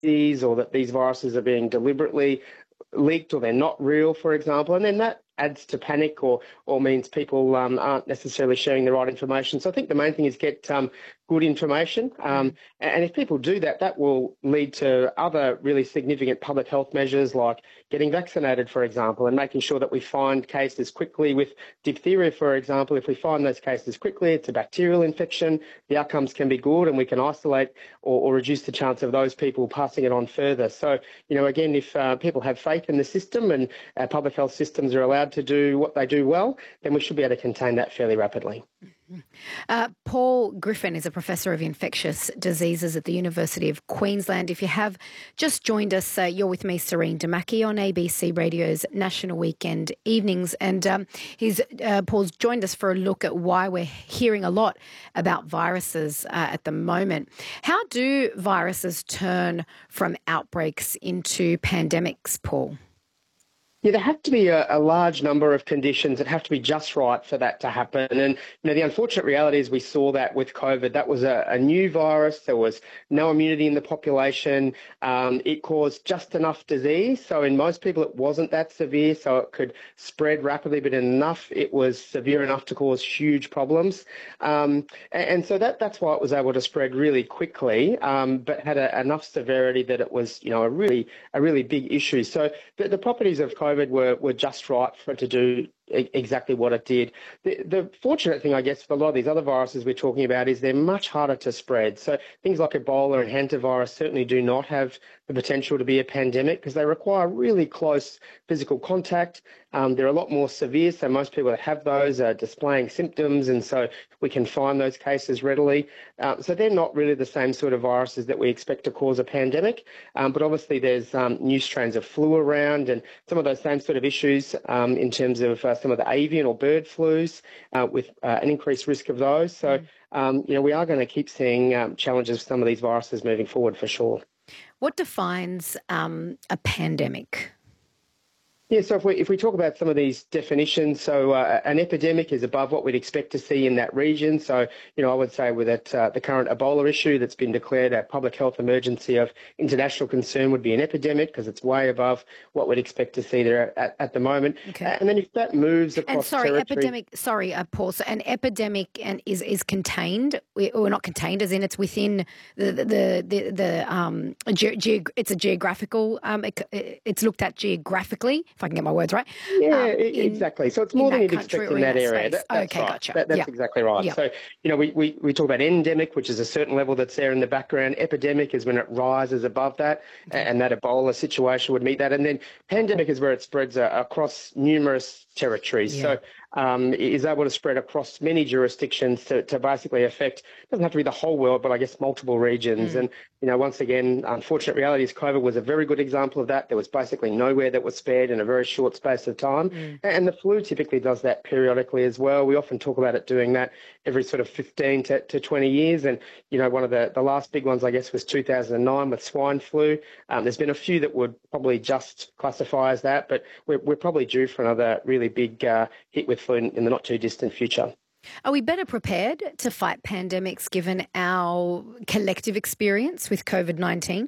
or that these viruses are being deliberately leaked or they're not real, for example, and then that adds to panic or means people aren't necessarily sharing the right information. So I think the main thing is get good information. And if people do that, that will lead to other really significant public health measures like getting vaccinated, for example, and making sure that we find cases quickly with diphtheria, for example. If we find those cases quickly, it's a bacterial infection, the outcomes can be good and we can isolate or reduce the chance of those people passing it on further. So, again, if people have faith in the system and our public health systems are allowed to do what they do well, then we should be able to contain that fairly rapidly. Paul Griffin is a professor of infectious diseases at the University of Queensland. If you have just joined us, you're with me, Serene Damaki, on ABC Radio's National Weekend Evenings. And Paul's joined us for a look at why we're hearing a lot about viruses at the moment. How do viruses turn from outbreaks into pandemics, Paul? Yeah, there have to be a large number of conditions that have to be just right for that to happen. And, the unfortunate reality is we saw that with COVID. That was a new virus. There was no immunity in the population. It caused just enough disease. So in most people, it wasn't that severe, so it could spread rapidly, but enough, it was severe enough to cause huge problems. And so that's why it was able to spread really quickly, but had enough severity that it was, a really big issue. So the properties of COVID were just right for it to do exactly what it did. The fortunate thing, I guess, for a lot of these other viruses we're talking about is they're much harder to spread. So things like Ebola and hantavirus certainly do not have the potential to be a pandemic because they require really close physical contact. They're a lot more severe, so most people that have those are displaying symptoms, and so we can find those cases readily. So they're not really the same sort of viruses that we expect to cause a pandemic, but obviously there's new strains of flu around and some of those same sort of issues in terms of some of the avian or bird flus with an increased risk of those. So, we are going to keep seeing challenges with some of these viruses moving forward for sure. What defines a pandemic? Yeah, so if we talk about some of these definitions, so an epidemic is above what we'd expect to see in that region. So, I would say with it, the current Ebola issue that's been declared a public health emergency of international concern would be an epidemic because it's way above what we'd expect to see there at the moment. Okay. And then if that moves across territory... Paul, so an epidemic is contained, or not contained, as in it's within it's a geographical, it's looked at geographically, if I can get my words right. Yeah, exactly. So it's more than you'd expect in that area. That's okay, right. Gotcha. That's exactly right. Yep. So, we talk about endemic, which is a certain level that's there in the background. Epidemic is when it rises above that, and that Ebola situation would meet that. And then pandemic is where it spreads across numerous territories. Yeah. So it is able to spread across many jurisdictions to basically affect, doesn't have to be the whole world, but I guess multiple regions. And, once again, unfortunate reality is COVID was a very good example of that. There was basically nowhere that was spared in a very short space of time. And the flu typically does that periodically as well. We often talk about it doing that every sort of 15 to 20 years. And, one of the last big ones, I guess, was 2009 with swine flu. There's been a few that would probably just classify as that, but we're probably due for another really big hit with flu in the not too distant future. Are we better prepared to fight pandemics given our collective experience with COVID-19?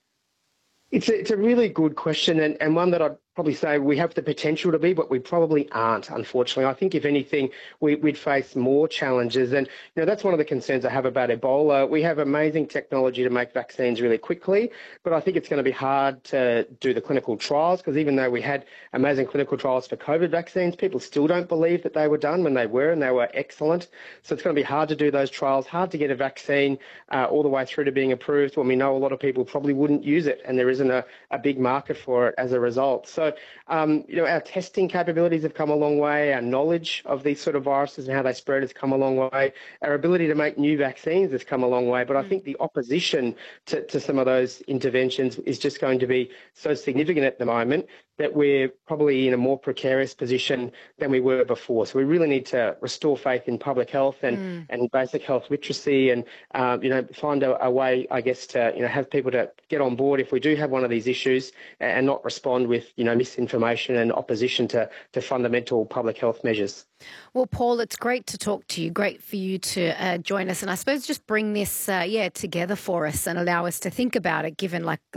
It's a really good question and one that I'd probably say we have the potential to be, but we probably aren't, unfortunately. I think if anything, we'd face more challenges. And, that's one of the concerns I have about Ebola. We have amazing technology to make vaccines really quickly, but I think it's going to be hard to do the clinical trials because even though we had amazing clinical trials for COVID vaccines, people still don't believe that they were done when they were, and they were excellent. So it's going to be hard to do those trials, hard to get a vaccine all the way through to being approved when we know a lot of people probably wouldn't use it and there isn't a big market for it as a result. So, our testing capabilities have come a long way. Our knowledge of these sort of viruses and how they spread has come a long way. Our ability to make new vaccines has come a long way. But I think the opposition to some of those interventions is just going to be so significant at the moment that we're probably in a more precarious position than we were before. So we really need to restore faith in public health and basic health literacy and, find a way, I guess, to, have people to get on board if we do have one of these issues and not respond with, misinformation and opposition to fundamental public health measures. Well, Paul, it's great to talk to you. Great for you to join us. And I suppose just bring this, together for us and allow us to think about it, given like